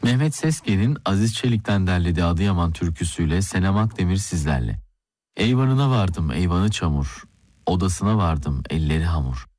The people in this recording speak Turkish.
Mehmet Sesken'in Aziz Çelik'ten derlediği Adıyaman türküsüyle Senem Akdemir sizlerle. Eyvanına vardım eyvanı çamur, odasına vardım elleri hamur.